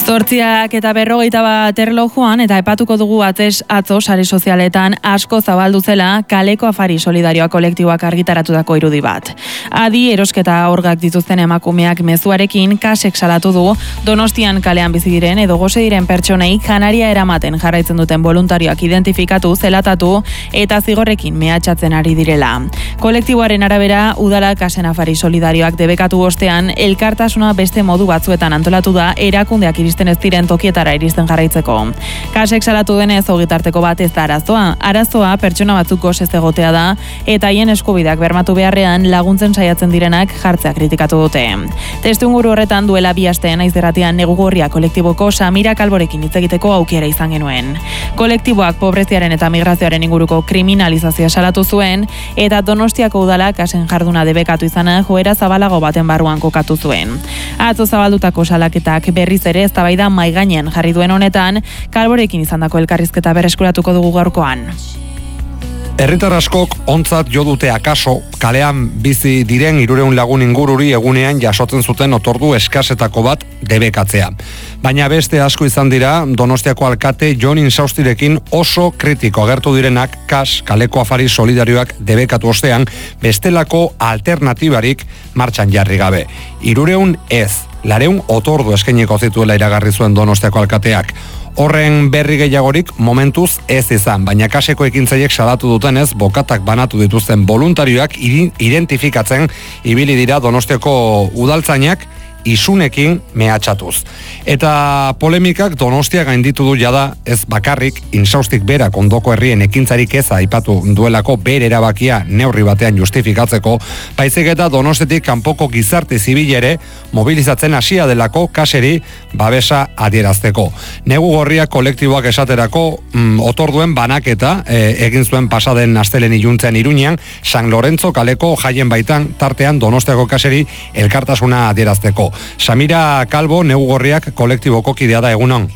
8:41 erlojuan eta epatuko dugu atzo sare sozialetan asko zabaldu zela kaleko afari solidarioa kolektiboak argitaratutako irudi bat. Adi erosketa orgak dituzten emakumeak mezuarekin kasek salatu du Donostian kalean bizi diren edo gose diren pertsonei janaria eramaten jarraitzen duten voluntarioak identifikatu, zelatatu eta zigorrekin mehatxatzen ari direla. Kolektiboaren arabera udala kasen afari solidarioak debekatu ostean elkartasuna beste modu batzuetan antolatu da erakundeak iristen ez diren tokietara iristen jarraitzeko. Kasek salatu denez ogitarteko bat ez da arazoa. Arazoa pertsona batzuk ez egotea da eta haien eskubideak bermatu beharrean laguntzen saiatzen direnak jartzea kritikatu dute. Testuinguru horretan duela 2 aste Naiz Irratian Negu Gorria kolektiboko Samira Kalborekin hitz egiteko aukera izan genuen. Kolektiboak pobreziaren eta migrazioaren inguruko kriminalizazioa salatu zuen eta Donostiako udala kasen jarduna debekatu izana joera zabalago baten barruan kokatu zuen. Atzo zabaldutako salaketak berriz ere eztabaida mahai gainean jarri duen honetan, Kalborekin izandako elkarrizketa berreskuratuko dugu gaurkoan. Herritar askok ontzat jo dute akaso kalean bizi diren 300 lagun ingururi egunean jasotzen zuten otordu eskasetako bat debekatzea. Baina beste asko izan dira Donostiako alkate Jon Insaustirekin oso kritiko agertu direnak kaleko afari solidarioak debekatu ostean bestelako alternatibarik martxan jarri gabe. 300 ez, 400 otordu eskainiko zituela iragarri zuen Donostiako alkateak. Horren berri gehiagorik momentuz ez izan, baina kaseko ekintzaiek salatu dutenez bokatak banatu dituzten voluntarioak identifikatzen ibili dira Donostiako udaltzainak isunekin mehatxatuz. Eta polemikak Donostia gainditu du jada ez bakarrik Insaustik berak ondoko herrien ekintzarik ez aipatu duelako bere erabakia neurri batean justifikatzeko, baizik eta Donostiatik kanpoko gizarte zibil ere mobilizatzen hasia delako kaseri babesa adierazteko. Negu Gorria kolektiboak esaterako otorduen banaketa egin zuen pasaden astelen iluntzen Iruñean San Lorenzo kaleko jaien baitan tartean Donostiako kaseri elkartasuna adierazteko. Samira Kalbo, Negu Gorriak kolektiboko kidea da, egunon.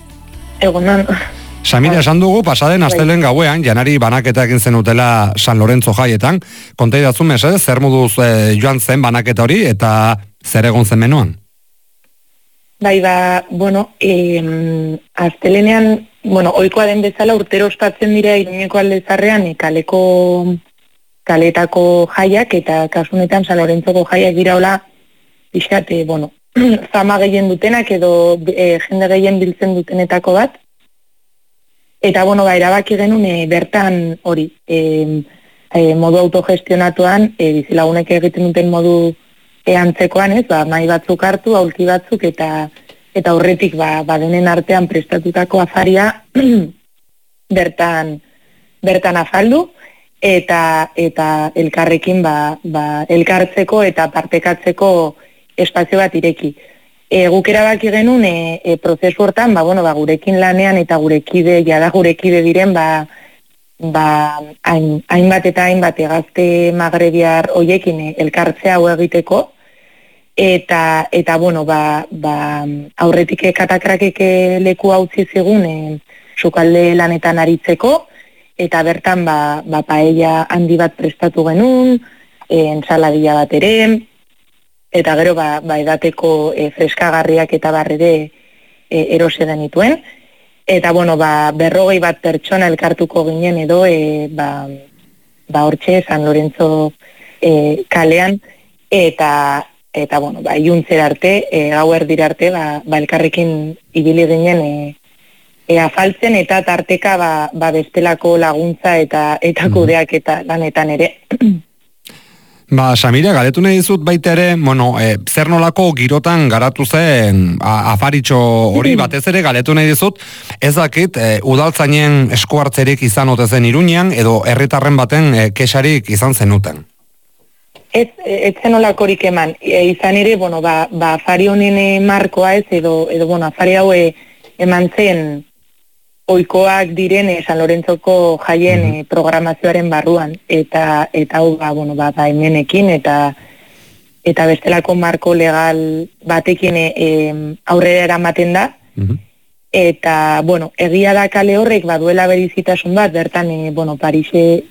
Egunon. Samira, esan dugu, pasaden astelen gauean, janari banaketa egin zenutela San Lorenzo jaietan. Konta idatzu mesez, zer moduz joan zen banaketa hori eta zer egon zen menuan? Bai, astelenean, ohikoa den bezala urtero ospatzen dira Iruñeko aldezarrean kaletako jaiak eta kasunetan San Lorenzoko jaiak dira hola pixkate, zama gehien dutenak edo jende gehien biltzen dutenetako bat. Eta, erabaki genuen bertan hori, modu autogestionatuan, bizilagunek egiten duten modu antzekoan, ez, mai batzuk hartu, aulki batzuk, eta horretik, denen artean prestatutako afaria bertan afaldu, eta elkarrekin, elkartzeko eta partekatzeko espazio bat ireki. Guk erabaki genuen prozesu hortan, gurekin lanean eta gurekide diren, hainbat eta hainbat gazte magrebiar hoiekin elkartzea hau egiteko, eta aurretik katakrakek leku hautzi zigun sukalde lanetan aritzeko, eta bertan paella handi bat prestatu genuen, ensaladilla bat ere, eta gero edateko freskagarriak eta barrere erose genituen. Eta, 40 bat pertsona elkartuko ginen edo, hortxe, San Lorenzo kalean, eta iuntzera arte, gauer dira arte, elkarrekin ibili ginen afaltzen, eta tarteka bestelako laguntza eta kudeak eta lanetan ere. Samira, galetu nahi dizut baita ere, zer nolako girotan garatu zen afaritxo hori, batez ere galetu nahi dizut, ez dakit, udaltzainen eskuartzerik izan ote zen Iruñean, edo herritarren baten kexarik izan zenuten? Ez zen olakorik eman, izan ere, afari honen markoa ez, edo afari hau eman zen ohikoak diren San Lorenzoko jaien programazioaren barruan, eta hau hemenekin eta bestelako marko legal batekin aurrera eramaten da, eta egia da kale horrek baduela berizitasun bat, bertan Parise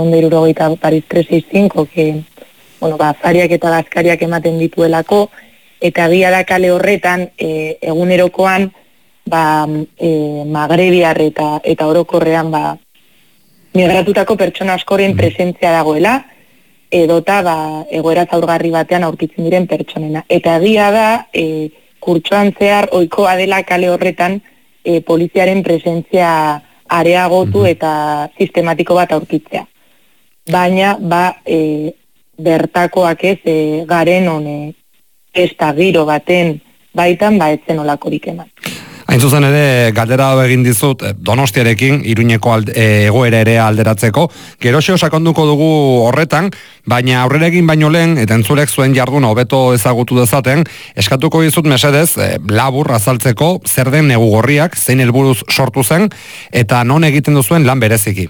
360, Paris 365, afariak eta bazkariak ematen dituelako, eta egia da kale horretan egunerokoan magrebiar eta orokorrean migratutako pertsona askoren presentzia dagoela, edota egoera zaurgarri batean aurkitzen diren pertsonena. Eta egia da, kurtsoan zehar ohikoa dela kale horretan poliziaren presentzia areagotu eta sistematiko bat aurkitzea. Baina, bertakoak ez garen ez da giro baten baitan, ez zen olakorik eman. Hain zuzen ere, galdera egin dizut Donostiarekin, Iruñeko egoera ere alderatzeko. Geroxo sakonduko dugu horretan, baina aurrera egin baino lehen, eta entzulek zuen jarduna hobeto ezagutu dezaten, eskatuko dizut mesedez, labur azaltzeko, zer den negu gorriak, zein helburuz sortu zen, eta non egiten duzuen lan bereziki.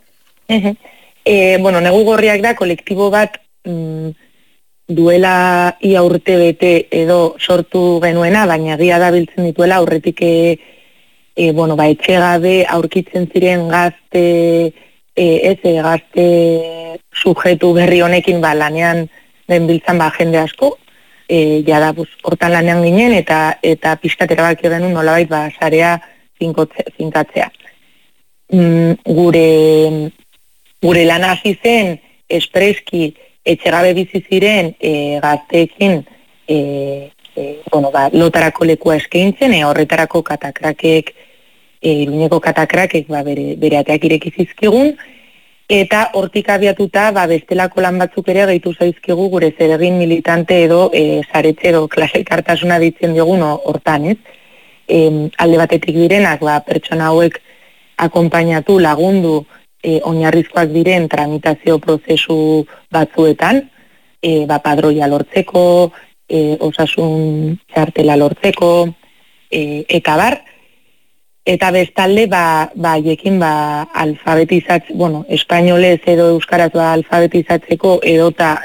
Negu gorriak da, kolektibo bat, duela ia urte bete edo sortu genuena, baina egia da biltzen dituela aurretik etxegabe aurkitzen ziren gazte sujetu berri honekin lanean den biltzan jende asko, hortan lanean ginen eta pixkatera baki genuen nolabait sarea finkatzea. Gure lana hasi zen espreski etxegabe bizi ziren gazteekin lotarako lekua eskaintzen, horretarako katakrakek, Iruñeko katakrakek bere ateak ireki zizkigun, eta hortik abiatuta bestelako lan batzuk ere gehitu zaizkigu gure zeregin militante edo saretxe edo klasekartasuna ditzen diogun hortan, ez? Alde batetik direnak, pertsona hauek akonpainatu, lagundu, oinarrizkoak diren tramitazio prozesu batzuetan, padroia lortzeko, osasun txartela lortzeko, eta bar, eta bestalde, haiekin alfabetizatzeko, espainolez edo euskaraz alfabetizatzeko, edota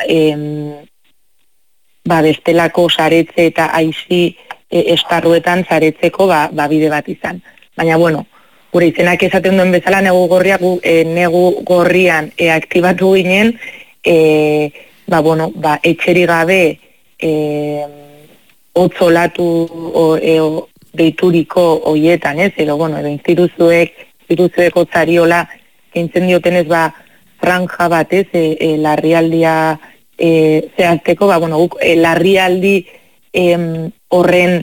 bestelako saretze eta aisi esparruetan saretzeko bide bat izan. Baina, gure izenak esaten duen bezala negu gorrian aktibatu ginen, etxeri gabe otzolatu deituriko hoietan, edo instituzioek otzariola keintzen diotenez franja bat, larrialdia zehazteko, larrialdi horren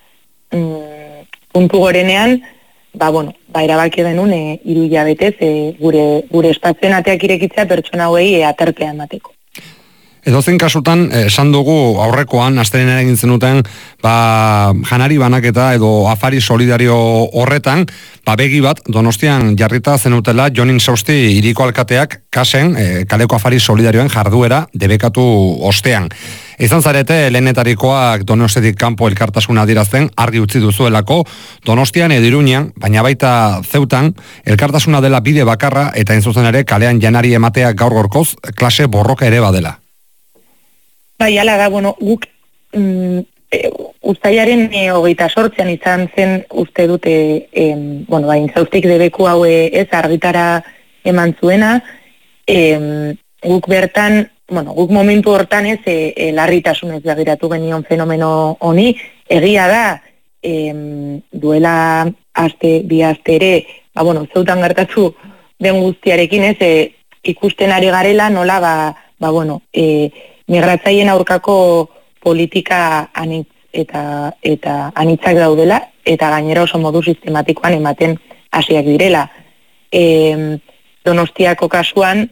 puntu gorenean, erabaki denun 3 hilabetez gure espazioen ateak irekitzea pertsona hauei aterpea emateko. Edozein kasutan, esan dugu aurrekoan, astelehenean egin zenuten, janari banaketa edo afari solidario horretan, begi bat, Donostian jarrita zenutela, Jonin Sausti hiriko alkateak kasen, kaleko afari solidarioen jarduera debekatu ostean. Izan zarete, lehenetarikoak Donostiatik kanpo elkartasuna adierazten argi utzi duzuelako, Donostian edo Iruñan, baina baita Zeutan, elkartasuna dela bide bakarra eta zuzen ere kalean janari ematea gaur gorkoz, klase borroka ere badela. Hala da, guk uztailaren 28an izan zen uste dute, Zaustik debeku hau argitara eman zuena, guk bertan, guk momentu hortan larritasunez begiratu genion fenomeno honi, egia da, duela bi aste ere, Zeutan gertatu den guztiarekin ikusten ari garela, nola, migratzaien aurkako politika anitz eta anitzak daudela, eta gainera oso modu sistematikoan ematen hasiak direla. Donostiako kasuan,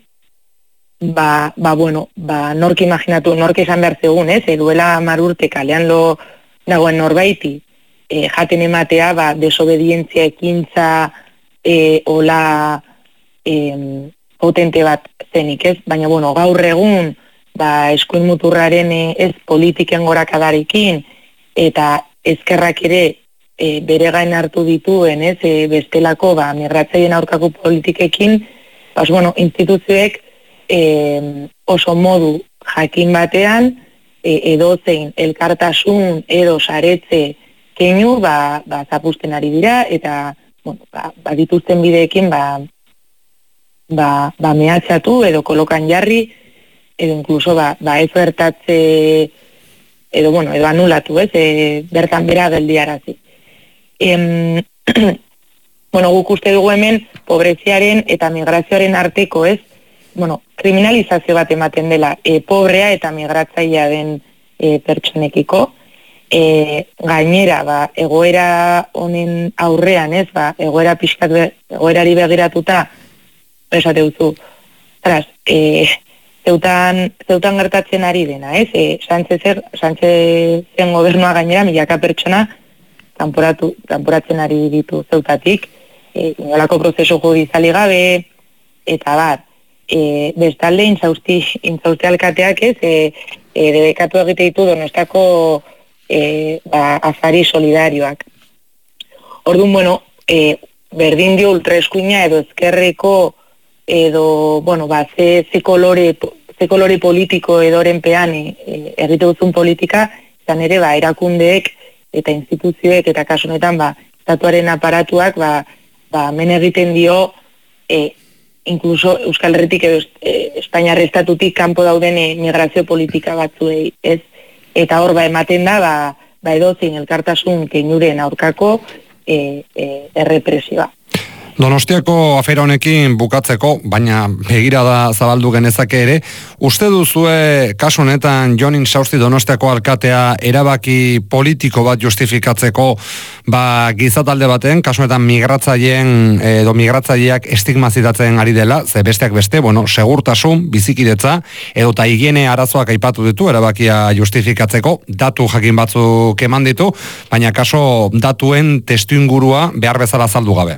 nork imaginatu, nork esan behar zegun, duela 10 urte kalean dagoen norbaiti, jaten ematea, desobedientzia ekintza, hola potente bat zenik, baina, gaur egun, eskuin muturraren ez politiken gorakadarekin, eta ezkerrak ere bere gain hartu dituen, bestelako migratzaien aurkako politikekin, instituzioek oso modu jakin batean, edozein elkartasun edo saretze keinu, zapusten ari dira, eta dituzten bideekin mehatxatu edo kolokan jarri, edo inkluso ez bertatze edo anulatu, bertan bera geldiarazi. Guk uste dugu hemen pobreziaren eta migrazioaren arteko, kriminalizazio bat ematen dela pobrea eta migratzailea den pertsonekiko. Gainera, egoera honen aurrean, egoera pixkat, egoerari begiratuta, esate duzu, zeutan gertatzen ari dena, Sánchezen gobernua gainera milaka pertsona kanporatzen ari ditu zeutatik, inolako prozesu judiziali gabe, eta bestalde intzausti alkateak debekatu egite ditu Donostiako afari solidarioak. Orduan, berdin dio ultraeskuina edo ezkerreko edo, ze kolore politiko edo orenpean egite duzun politika, izan ere, erakundeek eta instituzioek eta kasu honetan, estatuaren aparatuak, men egiten dio, inkluso Euskal Herritik edo Espainiar estatutik kanpo dauden migrazio politika batzuei, ez? Eta hor ematen da, edozein elkartasun keinuren aurkako errepresioa. Donostiako afera honekin bukatzeko, baina begirada zabaldu genezake ere, uste duzue kasu honetan Jon Insausti Donostiako alkatea erabaki politiko bat justifikatzeko gizatalde baten, kasu honetan migratzaileen edo migratzaileak estigmatizatzen ari dela, ze besteak beste, segurtasun, bizikidetza edo ta higiene arazoak aipatu ditu erabakia justifikatzeko, datu jakin batzuk eman ditu, baina kaso datuen testuingurua behar bezala azaldu gabe.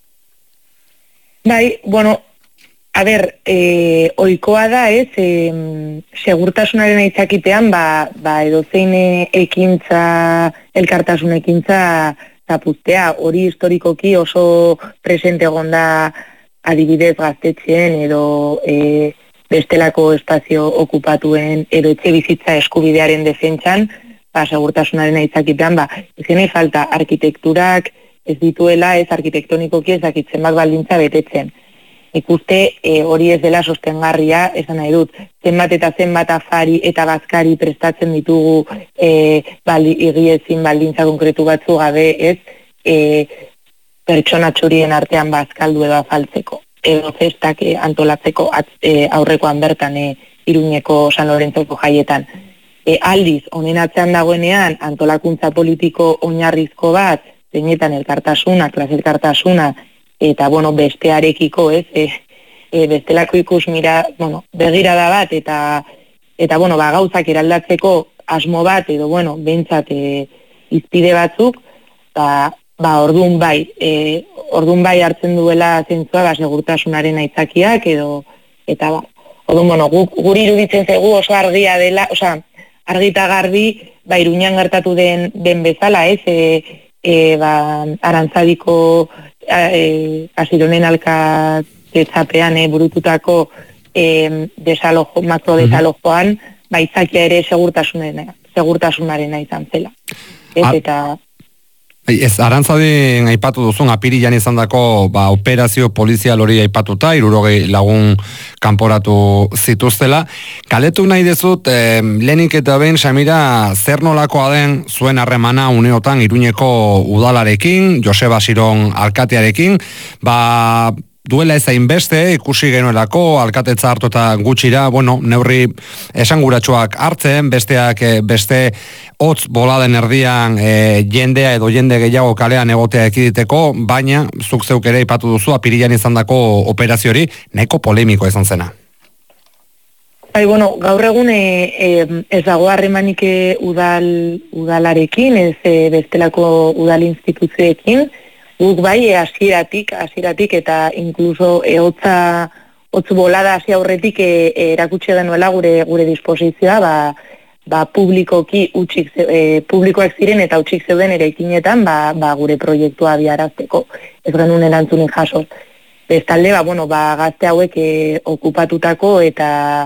Ohikoa da, segurtasunaren aitzakitean, edozein ekintza, elkartasun ekintza zapuztea, hori historikoki oso presente egonda adibidez gaztetxeen edo bestelako espazio okupatuen edo etxe bizitza eskubidearen defentsan, segurtasunaren aitzakitean, ezin falta arkitekturak, ez dituela, arkitektonikoki ezakitzen baldintza betetzen. Ikuste hori ez dela sostengarria, esan nahi dut, zenbat eta zenbat afari eta bazkari prestatzen ditugu igiezin baldintza konkretu batzu gabe, pertsona txurien artean bazkaldu edo afaltzeko, edo festak antolatzeko aurrekoan bertan Iruñeko San Lorentzoko jaietan. Aldiz, honen atzean dagoenean antolakuntza politiko oinarrizko bat, zeinetan elkartasuna, klase elkartasuna, eta, bestearekiko, bestelako begirada bat, eta gauzak eraldatzeko asmo bat, edo, behintzat izpide batzuk, orduan bai hartzen duela zentzua, segurtasunaren aitzakiak, eta, orduan, guri iruditzen zaigu oso argia dela, argi eta garbi, Iruñan gertatu den bezala, Arantzadiko Asironen alkatetzapean burututako makro desalojoan, itzakia ere segurtasunarena izan zela. Eta Arantzadin aipatu duzun apirilan izandako operazio polizial hori aipatuta 60 lagun kanporatu zituztela. Galetu nahi dezut, lehenik eta behin, Samira, zer nolakoa den zuen harremana uneotan Iruñeko udalarekin, Joseba Asiron alkatearekin, duela ezain beste, ikusi genuelako, alkatetza hartu eta gutxira, neurri esanguratsuak hartzen, besteak beste hotz boladen erdian jendea edo jende gehiago kalean egotea ekiditeko, baina zuk zeuk ere aipatu duzu apirilan izandako operazio hori nahiko polemiko izan zena. Gaur egun ez dago harremanik udalarekin, ez bestelako udal instituzioekin, guk hasieratik eta inkluso hotz bolada hasi aurretik erakutsi genuela gure disposizioa, publikoak ziren eta utzik zeuden eraikinetan gure proiektua abiarazteko, ez genuen erantzunik jaso. Bestalde, gazte hauek okupatutako eta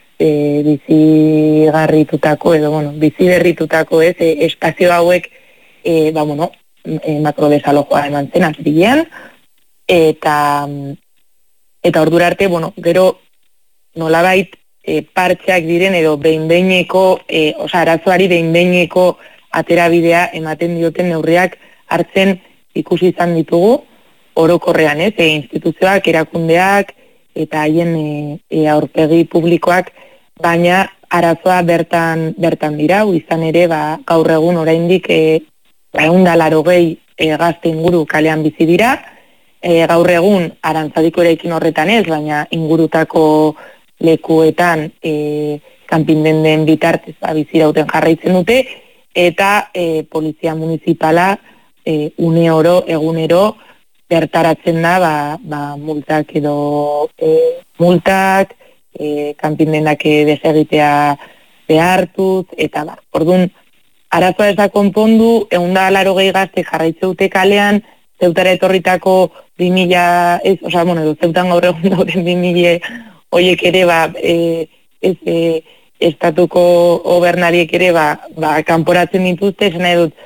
bizigarritutako edo, biziberritutako espazio hauek, makrodesalojoa eman zen apirilean, eta ordura arte, gero nolabait partxeak diren edo behin-behineko, arazoari behin-behineko aterabidea ematen dioten neurriak hartzen ikusi izan ditugu, orokorrean, instituzioak, erakundeak, eta haien aurpegi publikoak, baina arazoa bertan dira, izan ere, gaur egun oraindik 180 gazte inguru kalean bizi dira, gaur egun Arantzadiko eraikin horretan ez, baina ingurutako lekuetan kanpindenden bitartez bizirauten jarraitzen dute, eta polizia municipala une oro, egunero, bertaratzen da multak edo multak, kanpindenak desegitea behartuz, eta orduan, arazoa ez da konpondu, 180 gazte jarraitze dute kalean, Zeutara etorritako 2000, Zeutan gaur egun dauden 2000 horiek ere, estatuko gobernariek ere, kanporatzen dituzte, esan nahi dut,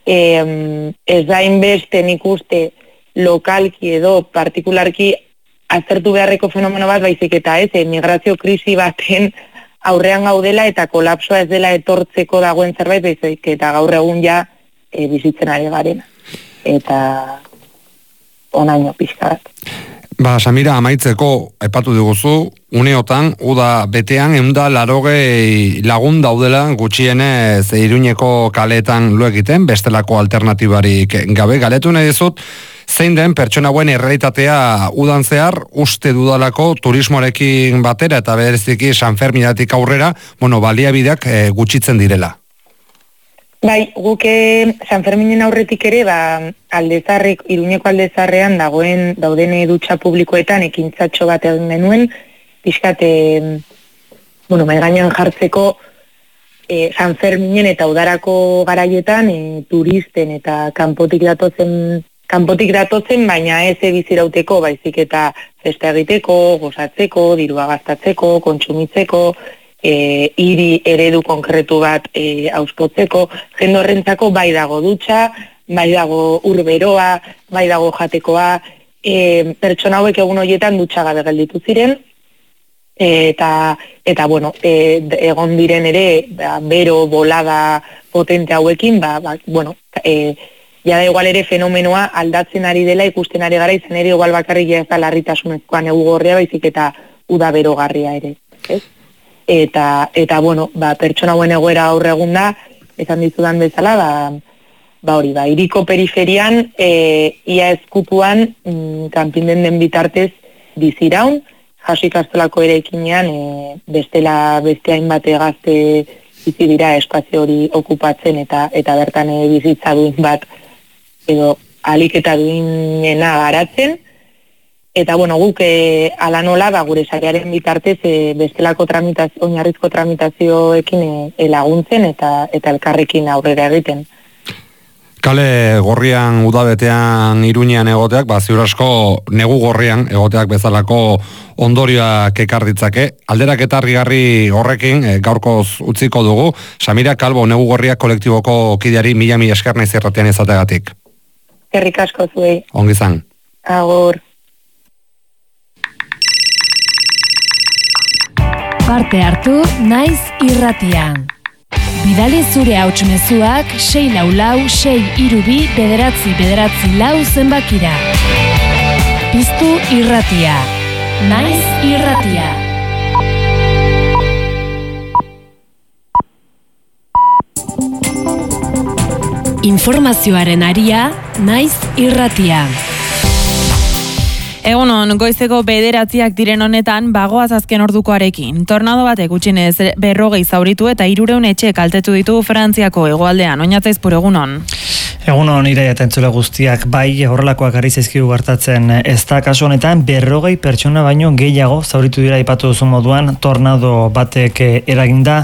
ez da inbeste nik uste lokalki edo partikularki aztertu beharreko fenomeno bat, baizik eta migrazio krisi baten aurrean gaudela eta kolapsoa ez dela etortzeko dagoen zerbait, baizik eta gaur egun ja bizitzen ari garen. Eta onaino pixka bat. Samira, amaitzeko aipatu diguzu, uneotan, uda betean, 180 lagun daudela gutxienez Iruñeko kaleetan lo egiten, bestelako alternatibarik gabe. Galetu nahi dizut, zein den pertsona hauen errealitatea udan zehar, uste dudalako turismoarekin batera eta bereziki San Ferminatik aurrera, baliabideak gutxitzen direla. Bai, guk San Ferminen aurretik ere, Aldezarrek, Iruñeko Aldezarrean dauden dutxa publikoetan ekintzatxo bat egin genuen, pixkat, mahai gainean jartzeko San Ferminen eta udarako garaietan turisten eta kanpotik datozen, baina ez bizirauteko, baizik eta festa egiteko, gozatzeko, dirua gastatzeko, kontsumitzeko, hiri eredu konkretu bat auspotzeko, jende horrentzako bai dago dutxa, bai dago urberoa, bai dago jatekoa, pertsona hauek egun horietan dutxa gabe gelditu ziren, eta egon diren ere, bero, bolada potente hauekin, jada igual ere fenomenoa aldatzen ari dela ikusten ari gara, izan ere igual bakarrik ez da larritasunezkoa negu gorria, baizik eta uda berogarria ere, ez? Eta pertsona hauen egoera aurre egun da, esan dizudan bezala, hiriko periferian, ia ezkutuan, kanpinden den bitartez biziraun, Jaso ikastolako eraikinean, beste hainbat gazte bizi dira espazio hori okupatzen eta bertan bizitza duin bat, edo alik eta duinena garatzen, eta guk ala nola gure sarearen bitartez bestelako oinarrizko tramitazioekin laguntzen eta elkarrekin aurrera egiten. Kale gorrian udabetean Iruñean egoteak, ziur asko negu gorrian egoteak bezalako ondorioak ekar ditzake. Alderaketa argigarri horrekin gaurkoz utziko dugu. Samira Kalbo, negu gorriak kolektiboko kideari mila esker naiz irratian izategatik. Eskerrik asko zuei. Ongi izan. Agur. Parte hartu naiz irratian. Bidali zure hautsmezuak 644-632-944 zenbakira. Piztu irratia. Naiz irratia. Informazioaren aria, naiz irratia. Egunon, goizeko 9:00 diren honetan bagoaz azken ordukoarekin. Tornado batek gutxienez 40 zauritu eta 300 etxe kaltetu ditu Frantziako hegoaldean. Oinatzezpur, egunon. Egunon, Ireia eta entzule guztiak, bai horrelakoak ari zaizkigu gertatzen ez da kasu honetan 40 pertsona baino gehiago zauritu dira aipatu duzun moduan tornado batek eraginda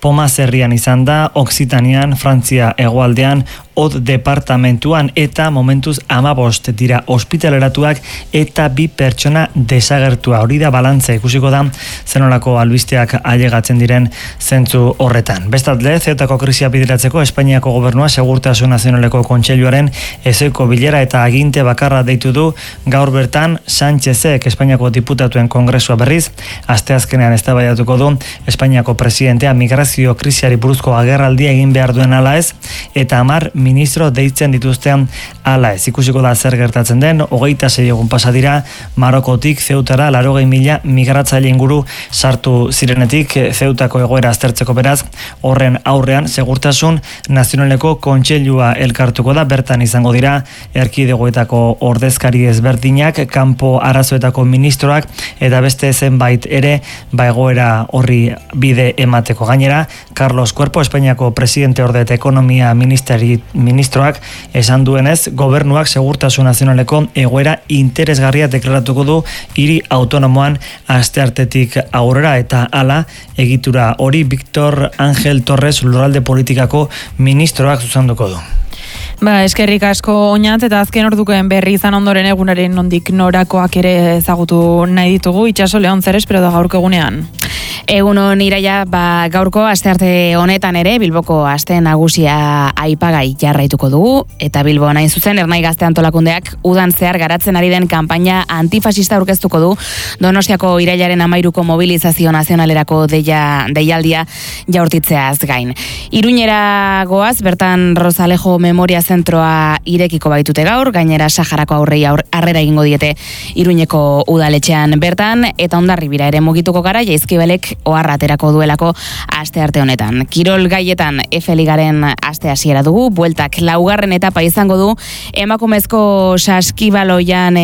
Pomas herrian izan da, Oksitanian, Frantzia hegoaldean, Od departamentuan eta momentuz 15 dira ospitaleratuak eta 2 pertsona desagertua. Hori da balantza ikusiko da zenolako albisteak ailegatzen diren zentzu horretan. Bestalde, Ceutako krisia bideratzeko Espainiako gobernua Segurtasun Nazionaleko Kontseiluaren ezoiko bilera eta aginte bakarra deitu du gaur bertan Sánchezek Espainiako diputatuen kongresua berriz, asteazkenean eztabaidatuko du Espainiako presidentea migrazio krisiari buruzko agerraldia egin behar duen ala ez, eta 10 ministro deitzen dituztean ala ez. Ikusiko da zer gertatzen den, 26 egun pasa dira Marokotik Ceutara 80.000 migratzaile inguru sartu zirenetik Ceutako egoera aztertzeko, beraz, horren aurrean Segurtasun Nazionaleko Kontseilua elkartuko da, bertan izango dira erkidegoetako ordezkari ezberdinak, kanpo arazoetako ministroak eta beste zenbait ere egoera horri bide emateko. Gainera, Carlos Cuerpo, Espainiako presidente orde eta ekonomia ministroak esan duenez, gobernuak Segurtasun Nazionaleko egoera interesgarria deklaratuko du hiri autonomoan asteartetik aurrera, eta hala egitura hori Víctor Ángel Torres lurralde politikako ministroak zuzenduko du. Eskerrik asko Oñat, eta azken ordukoen berri izan ondoren egunaren nondik norakoak ere ezagutu nahi ditugu. Itxaso, Leon, zer espero da gaurko egunean? Egunon Iraia, gaurko astearte honetan ere Bilboko aste nagusia aipagai jarraituko dugu, eta Bilbo nain zuzen Ernai Gazte Antolakundeak udan zehar garatzen ari den kanpaina antifasista aurkeztuko du Donostiako irailaren 13ko mobilizazio nazionalerako deialdia jaurtitzeaz gain. Iruñera goaz, bertan Rosalejo Memoria Zentroa irekiko baitute gaur, gainera Saharako aurrei harrera egingo diete Iruñeko udaletxean bertan, eta Hondarribira ere mugituko gara, Jaizkibelek oharra aterako duelako astearte honetan. Kirol gaietan F-ligaren aste hasiera dugu, bueltak 4. etapa izango du, emakumezko saskibaloian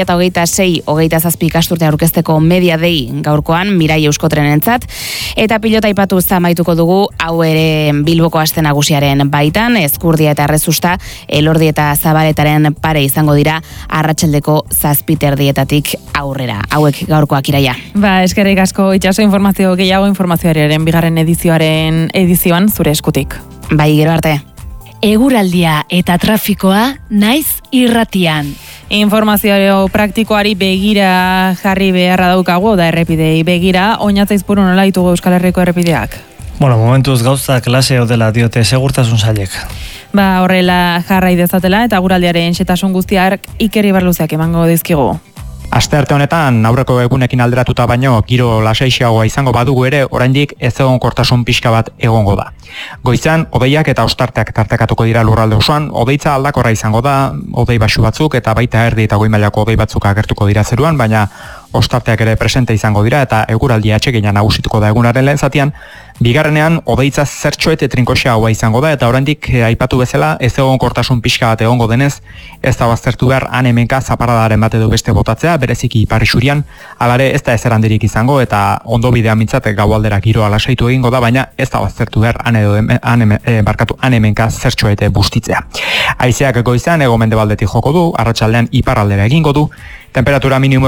2026-27 ikasturte aurkezteko media dei gaurkoan Mirai Euskotrenentzat, eta pilota aipatu zamaituko dugu, hau ere Bilboko aste nagusiaren baitan, Ezkurdia eta Errezusta, Elordi eta Zabaletaren pare izango dira arratsaldeko 7:00 aurrera. Hauek gaurkoak, Iraia. Eskerrik asko, Itxaso, informazio gehiago informazioaren bigarren edizioan zure eskutik. Gero arte. Eguraldia eta trafikoa Naiz Irratian. Informazio praktikoari begira jarri beharra daukagu, da errepidei begira. Oñat, Aizpuru, nola ditugu Euskal Herriko errepideak? Momentuz gauzak klase dela diote Segurtasun sailek. Horrela jarrai dezatela, eta guraldiaren xetasun guztiak Iker Ibarluzeak emango dizkigu. Astearte honetan aurreko egunekin alderatuta baino giro lasaixeagoa izango badugu ere, oraindik ezegonkortasun pixka bat egongo da. Goizan hodeiak eta ostarteak tartekatuko dira lurralde osoan, hodeitza aldakorra izango da, hodei baxu batzuk eta baita erdi eta goi mailako hodei batzuk agertuko dira zeruan, baina ostarteak ere presente izango dira eta eguraldia atsegina nagusituko da egunaren lehen zatian. Bigarrenean hodeitza zertxoete trinkoxeagoa izango da, eta oraindik aipatu bezala ezegonkortasun pixka bat egongo denez, ez da baztertu behar han-hemenka zaparradaren bat edo beste botatzea, bereziki ipar isurian, alare ez da ezer handirik izango, eta ondo bidea mintzat gaualdera giroa lasaitu egingo da, baina ez da baztertu behar han-hemenka zertxoete bustitzea. Haizeak goizean hego mendebaldetik joko du, arratsaldean iparraldera egingo du, temperatura minimo